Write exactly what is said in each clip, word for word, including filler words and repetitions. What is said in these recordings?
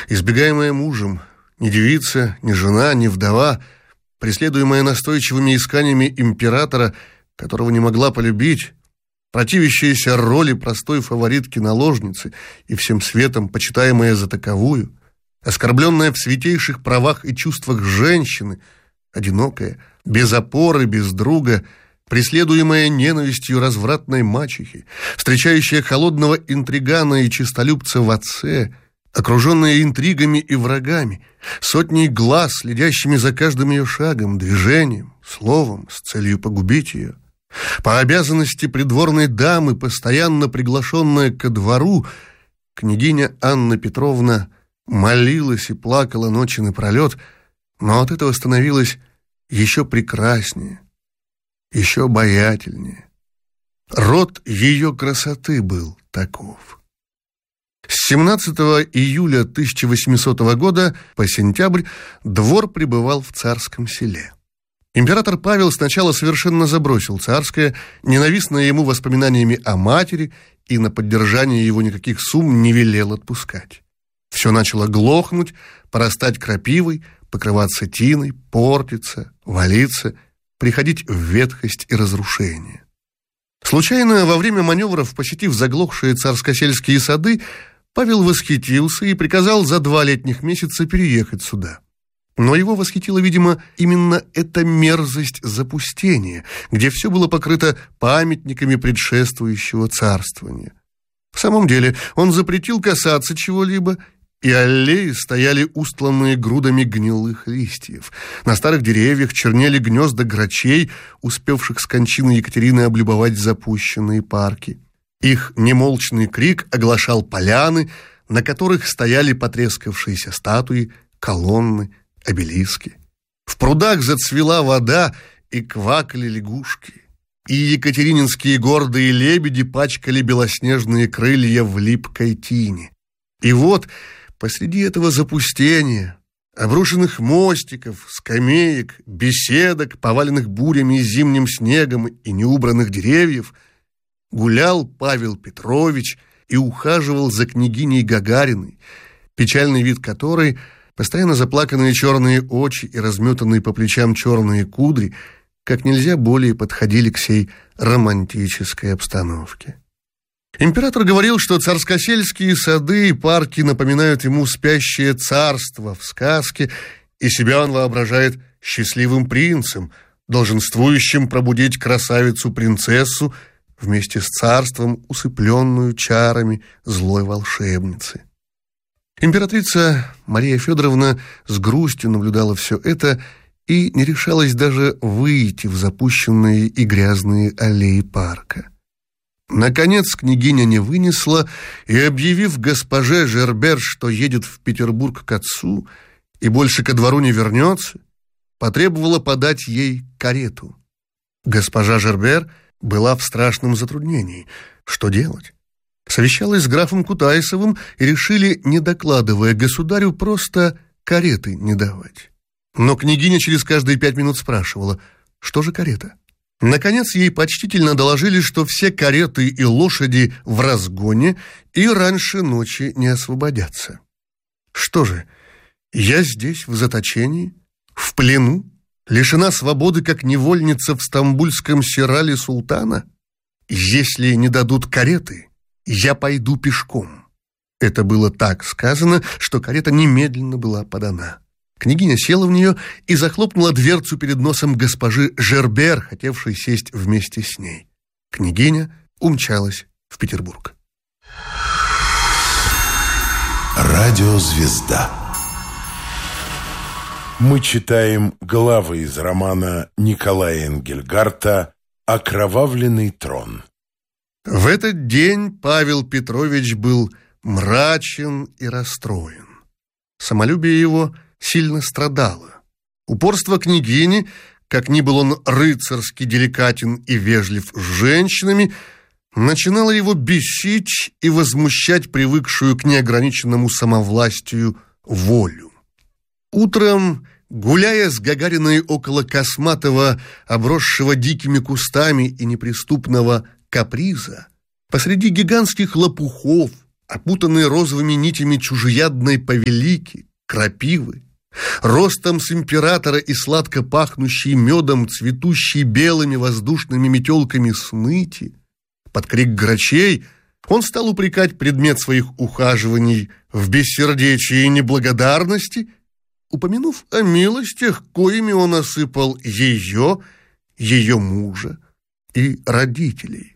Избегаемая мужем, ни девица, ни жена, ни вдова, преследуемая настойчивыми исканиями императора, которого не могла полюбить, противящаяся роли простой фаворитки-наложницы и всем светом почитаемая за таковую, оскорбленная в святейших правах и чувствах женщины, одинокая, без опоры, без друга, преследуемая ненавистью развратной мачехи, встречающая холодного интригана и честолюбца в отце, окруженная интригами и врагами, сотней глаз, следящими за каждым ее шагом, движением, словом, с целью погубить ее. По обязанности придворной дамы, постоянно приглашенная ко двору, княгиня Анна Петровна молилась и плакала ночи напролет, но от этого становилась еще прекраснее, еще обаятельнее. Род ее красоты был таков. С семнадцатого июля тысяча восьмисотого года по сентябрь двор пребывал в Царском Селе. Император Павел сначала совершенно забросил Царское, ненавистное ему воспоминаниями о матери, и на поддержание его никаких сумм не велел отпускать. Все начало глохнуть, порастать крапивой, покрываться тиной, портиться, валиться, приходить в ветхость и разрушение. Случайно во время маневров, посетив заглохшие царскосельские сады, Павел восхитился и приказал за два летних месяца переехать сюда. Но его восхитила, видимо, именно эта мерзость запустения, где все было покрыто памятниками предшествующего царствования. В самом деле он запретил касаться чего-либо, и аллеи стояли устланные грудами гнилых листьев. На старых деревьях чернели гнезда грачей, успевших с кончины Екатерины облюбовать запущенные парки. Их немолчный крик оглашал поляны, на которых стояли потрескавшиеся статуи, колонны, обелиски. В прудах зацвела вода, и квакали лягушки. И екатерининские гордые лебеди пачкали белоснежные крылья в липкой тине. И вот посреди этого запустения, обрушенных мостиков, скамеек, беседок, поваленных бурями и зимним снегом и неубранных деревьев, гулял Павел Петрович и ухаживал за княгиней Гагариной, печальный вид которой, постоянно заплаканные черные очи и разметанные по плечам черные кудри, как нельзя более подходили к сей романтической обстановке. Император говорил, что царскосельские сады и парки напоминают ему спящее царство в сказке, и себя он воображает счастливым принцем, долженствующим пробудить красавицу-принцессу вместе с царством, усыпленную чарами злой волшебницы. Императрица Мария Федоровна с грустью наблюдала все это и не решалась даже выйти в запущенные и грязные аллеи парка. Наконец княгиня не вынесла и, объявив госпоже Жербер, что едет в Петербург к отцу и больше ко двору не вернется, потребовала подать ей карету. Госпожа Жербер была в страшном затруднении. Что делать? Совещалась с графом Кутайсовым и решили, не докладывая государю, просто кареты не давать. Но княгиня через каждые пять минут спрашивала, что же карета? Наконец ей почтительно доложили, что все кареты и лошади в разгоне и раньше ночи не освободятся. Что же, я здесь в заточении, в плену, лишена свободы, как невольница в стамбульском сирале султана? Если не дадут кареты, я пойду пешком. Это было так сказано, что карета немедленно была подана. Княгиня села в нее и захлопнула дверцу перед носом госпожи Жербер, хотевшей сесть вместе с ней. Княгиня умчалась в Петербург. Радиозвезда. Мы читаем главы из романа Николая Энгельгарта «Окровавленный трон». В этот день Павел Петрович был мрачен и расстроен. Самолюбие его сильно страдало. Упорство княгини, как ни был он рыцарски деликатен и вежлив с женщинами, начинало его бесить и возмущать привыкшую к неограниченному самовластию волю. Утром, гуляя с Гагариной около косматого, обросшего дикими кустами и неприступного каприза, посреди гигантских лопухов, опутанные розовыми нитями чужеядной повелики, крапивы, ростом с императора и сладко пахнущий медом, цветущий белыми воздушными метелками сныти, под крик грачей он стал упрекать предмет своих ухаживаний в бессердечии и неблагодарности, упомянув о милостях, коими он осыпал ее, ее мужа и родителей.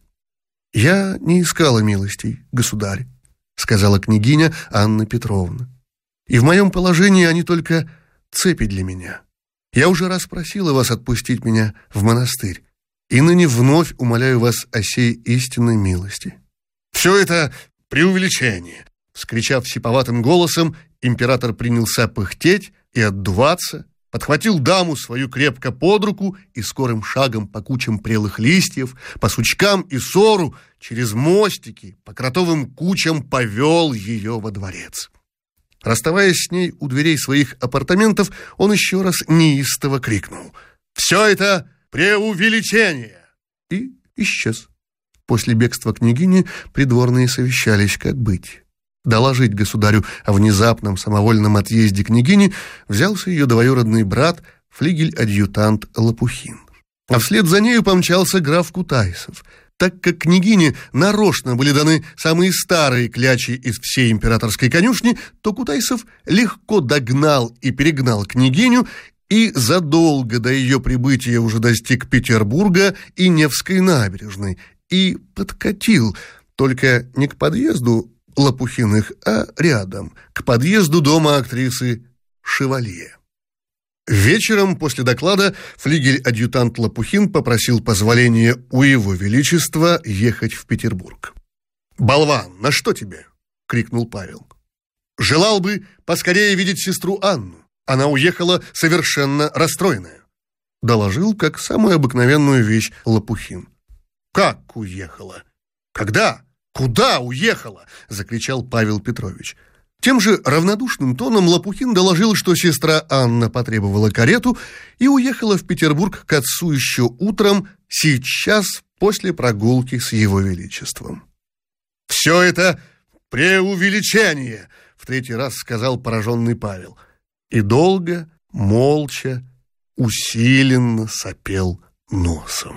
«Я не искала милостей, государь», — сказала княгиня Анна Петровна. «И в моем положении они только цепи для меня. Я уже раз просила вас отпустить меня в монастырь, и ныне вновь умоляю вас о сей истинной милости». «Все это преувеличение!» Скричав сиповатым голосом, император принялся пыхтеть и отдуваться, подхватил даму свою крепко под руку и скорым шагом по кучам прелых листьев, по сучкам и сору, через мостики, по кротовым кучам повел ее во дворец. Расставаясь с ней у дверей своих апартаментов, он еще раз неистово крикнул: «Все это преувеличение!» и исчез. После бегства княгини придворные совещались, как быть. Доложить государю о внезапном самовольном отъезде княгини взялся ее двоюродный брат, флигель-адъютант Лопухин. А вслед за нею помчался граф Кутайсов. Так как княгине нарочно были даны самые старые клячи из всей императорской конюшни, то Кутайсов легко догнал и перегнал княгиню и задолго до ее прибытия уже достиг Петербурга и Невской набережной и подкатил, только не к подъезду Лопухиных, а рядом, к подъезду дома актрисы Шевалье. Вечером после доклада флигель-адъютант Лопухин попросил позволения у его величества ехать в Петербург. «Болван, на что тебе?» — крикнул Павел. «Желал бы поскорее видеть сестру Анну. Она уехала совершенно расстроенная», — доложил как самую обыкновенную вещь Лопухин. «Как уехала? Когда? Куда уехала?» — закричал Павел Петрович. Тем же равнодушным тоном Лопухин доложил, что сестра Анна потребовала карету и уехала в Петербург к отцу еще утром, сейчас после прогулки с его величеством. «Все это преувеличение!» — в третий раз сказал пораженный Павел. И долго, молча, усиленно сопел носом.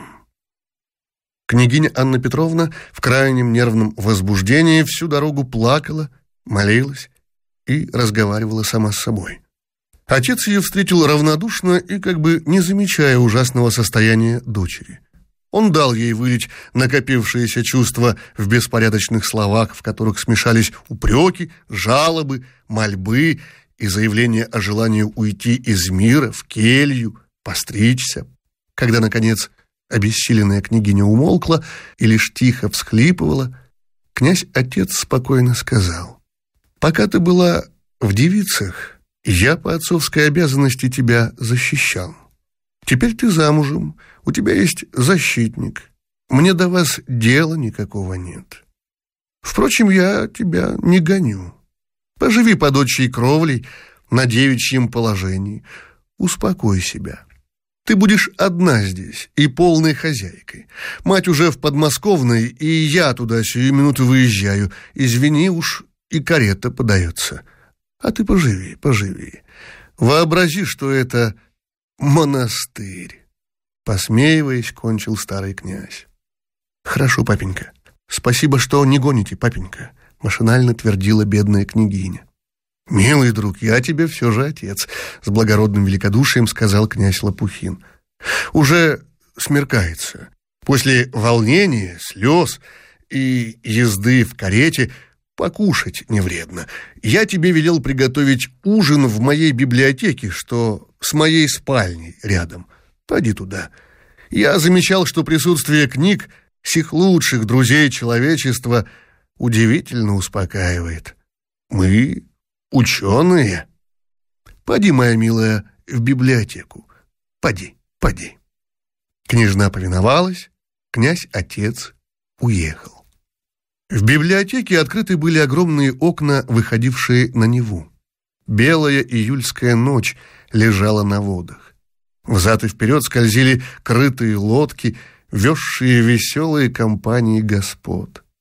Княгиня Анна Петровна в крайнем нервном возбуждении всю дорогу плакала, молилась и разговаривала сама с собой. Отец ее встретил равнодушно и как бы не замечая ужасного состояния дочери. Он дал ей вылить накопившиеся чувства в беспорядочных словах, в которых смешались упреки, жалобы, мольбы и заявления о желании уйти из мира в келью, постричься. Когда, наконец, обессиленная княгиня умолкла и лишь тихо всхлипывала, князь-отец спокойно сказал: «Пока ты была в девицах, я по отцовской обязанности тебя защищал. Теперь ты замужем, у тебя есть защитник. Мне до вас дела никакого нет. Впрочем, я тебя не гоню. Поживи под отчей кровлей на девичьем положении. Успокой себя. Ты будешь одна здесь и полной хозяйкой. Мать уже в подмосковной, и я туда сию минуту выезжаю. Извини уж, и карета подается. А ты поживи, поживи. Вообрази, что это монастырь». Посмеиваясь, кончил старый князь. «Хорошо, папенька. Спасибо, что не гоните, папенька», — машинально твердила бедная княгиня. «Милый друг, я тебе все же отец», — с благородным великодушием сказал князь Лопухин. «Уже смеркается. После волнения, слез и езды в карете покушать не вредно. Я тебе велел приготовить ужин в моей библиотеке, что с моей спальней рядом. Пойди туда. Я замечал, что присутствие книг, сих лучших друзей человечества, удивительно успокаивает. Мы ученые. Поди, моя милая, в библиотеку. Поди, поди». Княжна повиновалась, князь-отец уехал. В библиотеке открыты были огромные окна, выходившие на Неву. Белая июльская ночь лежала на водах. Взад и вперед скользили крытые лодки, везшие веселые компании господ.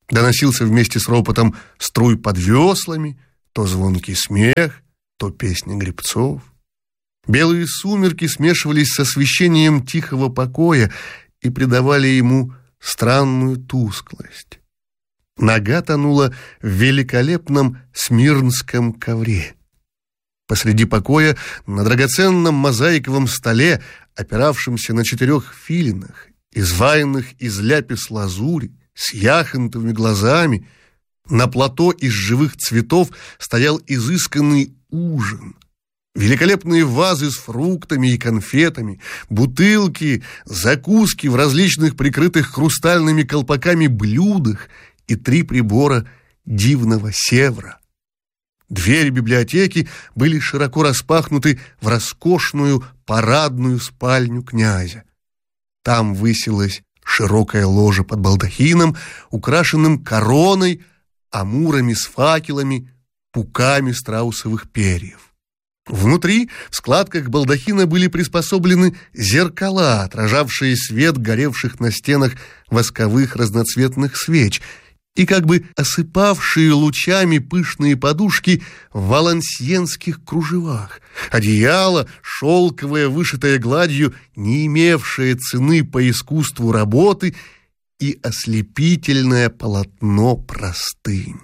Доносился вместе с ропотом струй под веслами, то звонкий смех, то песни гребцов. Белые сумерки смешивались с освещением тихого покоя и придавали ему странную тусклость. Нога тонула в великолепном смирнском ковре. Посреди покоя на драгоценном мозаиковом столе, опиравшемся на четырех филинах, изваянных из ляпис-лазури, с яхонтовыми глазами, на плато из живых цветов стоял изысканный ужин. Великолепные вазы с фруктами и конфетами, бутылки, закуски в различных прикрытых хрустальными колпаками блюдах и три прибора дивного севра. Двери библиотеки были широко распахнуты в роскошную парадную спальню князя. Там высилась широкая ложа под балдахином, украшенным короной, амурами с факелами, пуками страусовых перьев. Внутри, в складках балдахина, были приспособлены зеркала, отражавшие свет горевших на стенах восковых разноцветных свеч, и как бы осыпавшие лучами пышные подушки в валансьенских кружевах. Одеяло, шелковое, вышитое гладью, не имевшее цены по искусству работы, и ослепительное полотно простынь.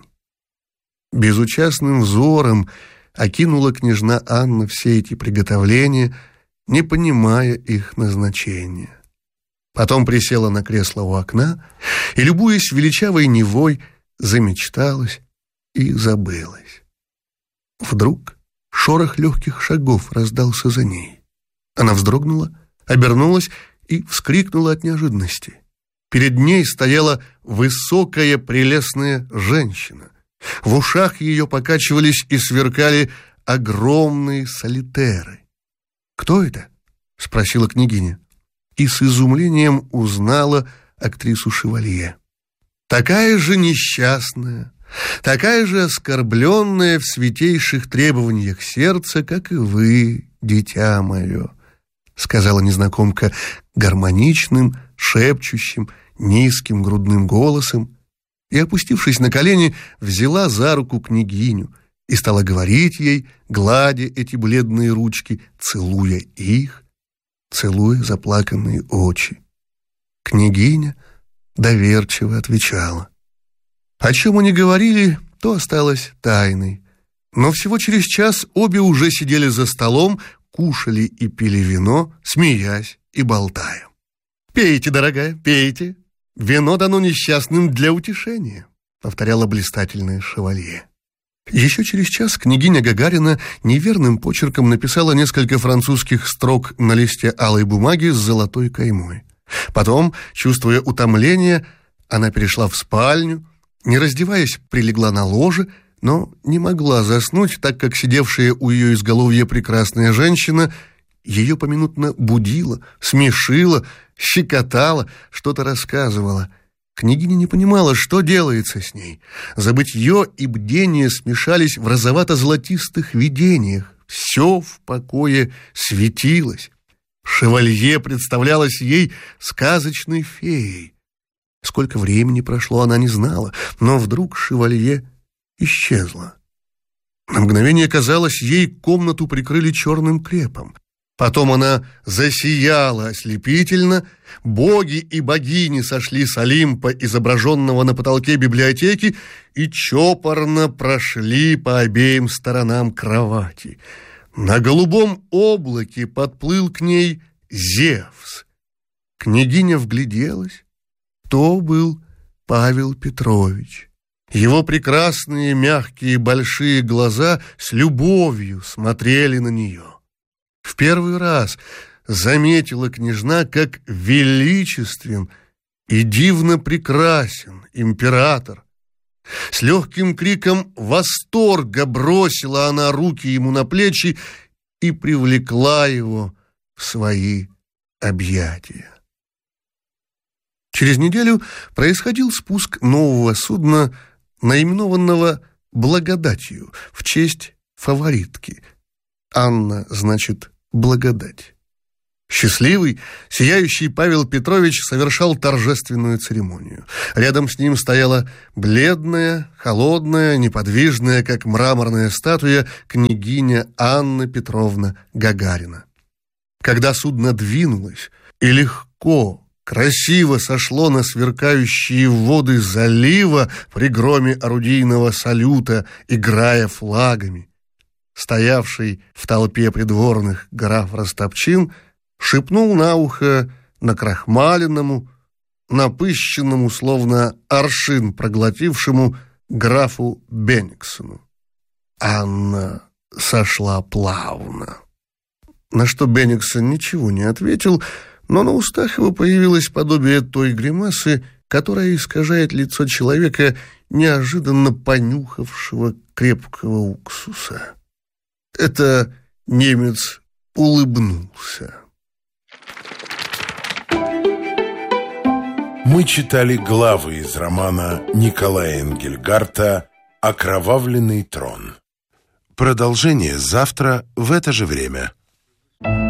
Безучастным взором окинула княжна Анна все эти приготовления, не понимая их назначения. Потом присела на кресло у окна и, любуясь величавой Невой, замечталась и забылась. Вдруг шорох легких шагов раздался за ней. Она вздрогнула, обернулась и вскрикнула от неожиданности. Перед ней стояла высокая прелестная женщина. В ушах ее покачивались и сверкали огромные солитеры. «Кто это?» — спросила княгиня. И с изумлением узнала актрису Шевалье. Такая же несчастная, такая же оскорбленная в святейших требованиях сердца, как и вы, дитя мое, сказала незнакомка гармоничным, шепчущим, низким грудным голосом и, опустившись на колени, взяла за руку княгиню и стала говорить ей, гладя эти бледные ручки, целуя их, целуя заплаканные очи. Княгиня доверчиво отвечала. О чем они говорили, то осталось тайной. Но всего через час обе уже сидели за столом, кушали и пили вино, смеясь и болтая. «Пейте, дорогая, пейте. Вино дано несчастным для утешения», — повторяла блистательная Шевалье. Еще через час княгиня Гагарина неверным почерком написала несколько французских строк на листе алой бумаги с золотой каймой. Потом, чувствуя утомление, она перешла в спальню, не раздеваясь, прилегла на ложе, но не могла заснуть, так как сидевшая у ее изголовья прекрасная женщина ее поминутно будила, смешила, щекотала, что-то рассказывала. Княгиня не понимала, что делается с ней. Забытье и бдение смешались в розовато-золотистых видениях. Все в покое светилось. Шевалье представлялась ей сказочной феей. Сколько времени прошло, она не знала, но вдруг Шевалье исчезла. На мгновение казалось, ей комнату прикрыли черным крепом. Потом она засияла ослепительно, боги и богини сошли с Олимпа, изображенного на потолке библиотеки, и чопорно прошли по обеим сторонам кровати. На голубом облаке подплыл к ней Зевс. Княгиня вгляделась. То был Павел Петрович. Его прекрасные, мягкие, большие глаза с любовью смотрели на нее. В первый раз заметила княжна, как величествен и дивно прекрасен император. С легким криком восторга бросила она руки ему на плечи и привлекла его в свои объятия. Через неделю происходил спуск нового судна, наименованного «Благодатью» в честь фаворитки. Анна, значит, благодать. Счастливый, сияющий Павел Петрович совершал торжественную церемонию. Рядом с ним стояла бледная, холодная, неподвижная, как мраморная статуя, княгиня Анна Петровна Гагарина. Когда судно двинулось и легко, красиво сошло на сверкающие воды залива при громе орудийного салюта, играя флагами, стоявший в толпе придворных граф Растопчин шепнул на ухо накрахмаленному, напыщенному, словно аршин проглотившему графу Бенниксену: «Анна сошла плавно». На что Бенниксен ничего не ответил, но на устах его появилось подобие той гримасы, которая искажает лицо человека, неожиданно понюхавшего крепкого уксуса. Это немец улыбнулся. Мы читали главы из романа Николая Энгельгарта «Окровавленный трон». Продолжение завтра в это же время.